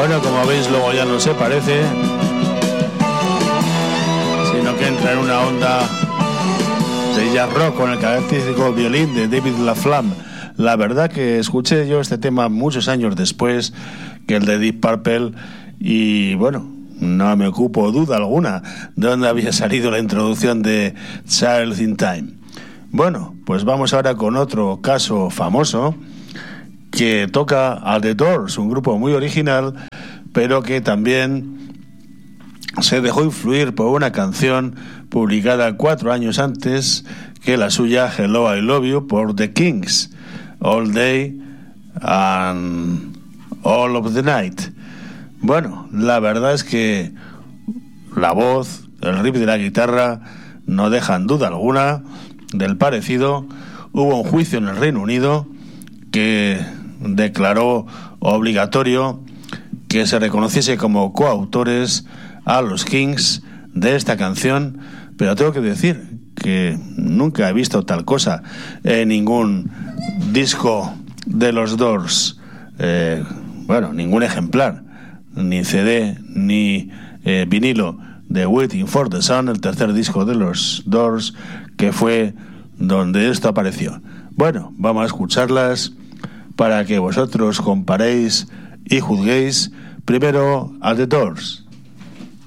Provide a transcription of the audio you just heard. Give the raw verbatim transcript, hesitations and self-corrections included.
Bueno, como veis, luego ya no se parece, sino que entra en una onda de jazz rock con el característico violín de David LaFlamme. La verdad que escuché yo este tema muchos años después que el de Deep Purple y bueno, no me ocupo duda alguna de dónde había salido la introducción de Child in Time. Bueno, pues vamos ahora con otro caso famoso que toca a The Doors, un grupo muy original, pero que también se dejó influir por una canción publicada cuatro años antes que la suya, Hello I Love You, por The Kings, All Day and All of the Night. Bueno, la verdad es que la voz, el riff de la guitarra no dejan duda alguna del parecido. Hubo un juicio en el Reino Unido que declaró obligatorio que se reconociese como coautores a los Kings de esta canción, pero tengo que decir que nunca he visto tal cosa en ningún disco de los Doors, eh, bueno, ningún ejemplar, ni C D ni eh, vinilo de Waiting for the Sun, el tercer disco de los Doors, que fue donde esto apareció. Bueno, vamos a escucharlas para que vosotros comparéis y juzguéis. Primero a The Doors.